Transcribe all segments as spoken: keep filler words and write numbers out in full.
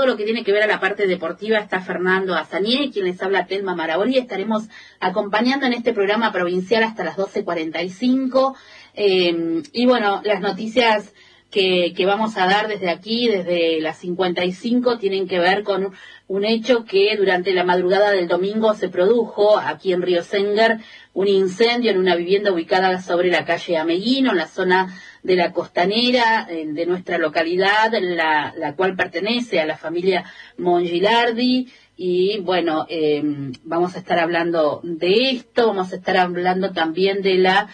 todo lo que tiene que ver a la parte deportiva está Fernando Azañé, quien les habla Telma Maraboli. Estaremos acompañando en este programa provincial hasta las doce cuarenta y cinco. Eh, y bueno, las noticias que, que vamos a dar desde aquí, desde las cincuenta y cinco, tienen que ver con un hecho que durante la madrugada del domingo se produjo aquí en Río Senguer, un incendio en una vivienda ubicada sobre la calle Ameguino, en la zona de la costanera de nuestra localidad, la, la cual pertenece a la familia Mongilardi. Y bueno, eh, vamos a estar hablando de esto, vamos a estar hablando también de la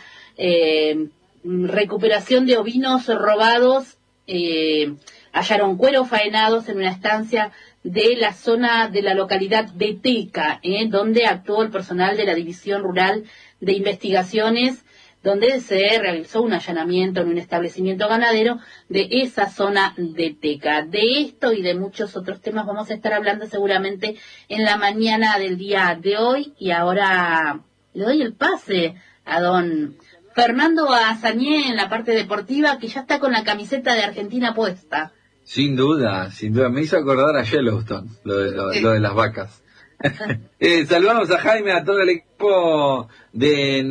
eh, recuperación de ovinos robados. Eh, hallaron cueros faenados en una estancia de la zona de la localidad de Teca, eh, donde actuó el personal de la División Rural de Investigaciones, donde se realizó un allanamiento en un establecimiento ganadero de esa zona de Teca. De esto y de muchos otros temas vamos a estar hablando seguramente en la mañana del día de hoy. Y ahora le doy el pase a don Fernando Azañé en la parte deportiva, que ya está con la camiseta de Argentina puesta. Sin duda, sin duda. Me hizo acordar a Yellowstone, lo de, lo, lo de las vacas. eh, saludamos a Jaime, a todo el equipo de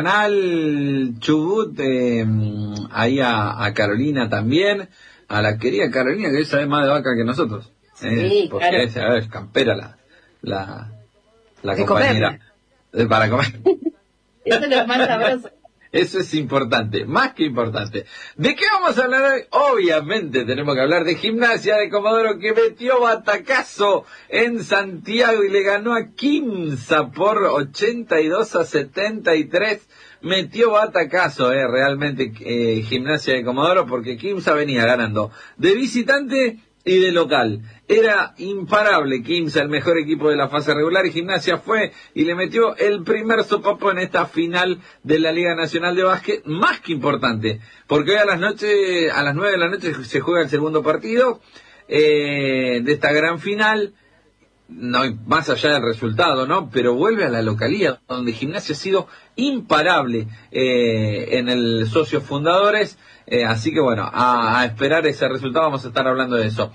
Nacional Chubut, eh, ahí a, a Carolina también, a la querida Carolina, que sabe más de vaca que nosotros. Eh, Sí, porque claro. es, a ver, campera la, la, la De compañera. Eh, para comer. Eso es lo más sabroso. Eso es importante, más que importante. ¿De qué vamos a hablar hoy? Obviamente tenemos que hablar de Gimnasia de Comodoro, que metió batacazo en Santiago y le ganó a Quimsa por ochenta y dos a setenta y tres. Metió batacazo, eh, realmente eh, Gimnasia de Comodoro, porque Quimsa venía ganando de visitante y de local. Era imparable Quimsa, el mejor equipo de la fase regular, y Gimnasia fue y le metió el primer sopapo en esta final de la Liga Nacional de Básquet, más que importante, porque hoy a las noche, a las nueve de la noche se juega el segundo partido eh, de esta gran final. No, más allá del resultado, ¿no? Pero vuelve a la localía, donde Gimnasia ha sido imparable eh, en el Socios Fundadores, eh, así que bueno, a, a esperar ese resultado. Vamos a estar hablando de eso.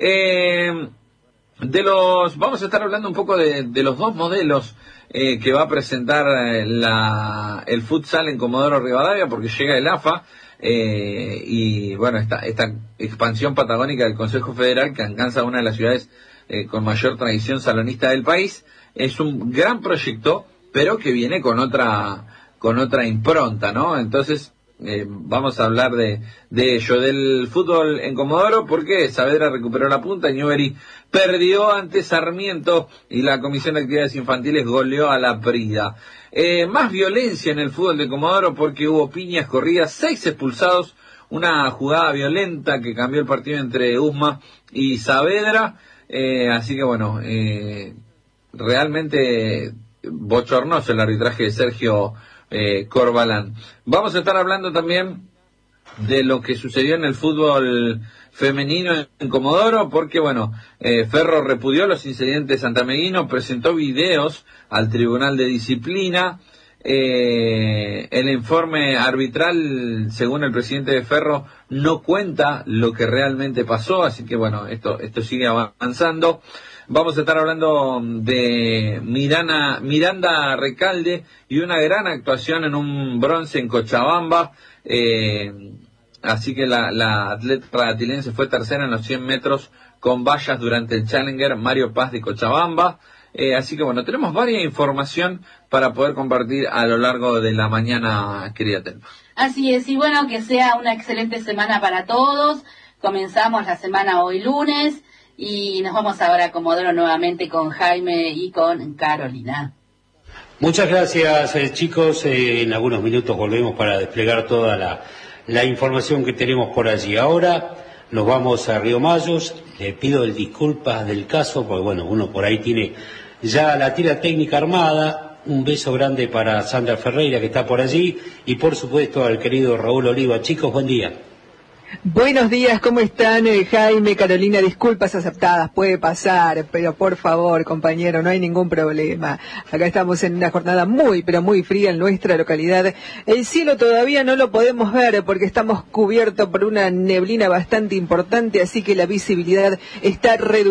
Eh, de los, vamos a estar hablando un poco de, de los dos modelos eh, que va a presentar eh, la, el futsal en Comodoro Rivadavia, porque llega el A F A, eh, y bueno, esta, esta expansión patagónica del Consejo Federal, que alcanza una de las ciudades Eh, con mayor tradición salonista del país. Es un gran proyecto, pero que viene con otra con otra impronta, ¿no? Entonces eh, vamos a hablar de, de ello, del fútbol en Comodoro, porque Saavedra recuperó la punta, Newbery perdió ante Sarmiento y la Comisión de Actividades Infantiles goleó a la Prida. Eh, más violencia en el fútbol de Comodoro, porque hubo piñas, corridas, seis expulsados, una jugada violenta que cambió el partido entre Usma y Saavedra. Eh, así que bueno, eh, realmente bochornoso el arbitraje de Sergio eh, Corbalán. Vamos a estar hablando también de lo que sucedió en el fútbol femenino en Comodoro, porque bueno, eh, Ferro repudió los incidentes santameguinos, presentó videos al Tribunal de Disciplina. Eh, el informe arbitral, según el presidente de Ferro, no cuenta lo que realmente pasó, así que bueno, esto esto sigue avanzando. Vamos a estar hablando de Mirana, Miranda Recalde y una gran actuación en un bronce en Cochabamba. Eh, así que la, la atleta ratilense fue tercera en los cien metros con vallas durante el Challenger Mario Paz de Cochabamba. Eh, así que bueno, tenemos varias información para poder compartir a lo largo de la mañana, querida Telma. Así es, y bueno, que sea una excelente semana para todos. Comenzamos la semana hoy lunes y nos vamos ahora a Comodoro nuevamente con Jaime y con Carolina. Muchas gracias, eh, chicos. Eh, en algunos minutos volvemos para desplegar toda la, la información que tenemos por allí. Ahora nos vamos a Río Mayos. Le pido el disculpas del caso, porque bueno, uno por ahí tiene ya la tira técnica armada. Un beso grande para Sandra Ferreira, que está por allí, y por supuesto al querido Raúl Oliva. Chicos, buen día. Buenos días, ¿cómo están? Eh, Jaime, Carolina, disculpas aceptadas, puede pasar, pero por favor, compañero, no hay ningún problema. Acá estamos en una jornada muy, pero muy fría en nuestra localidad. El cielo todavía no lo podemos ver porque estamos cubiertos por una neblina bastante importante, así que la visibilidad está reducida.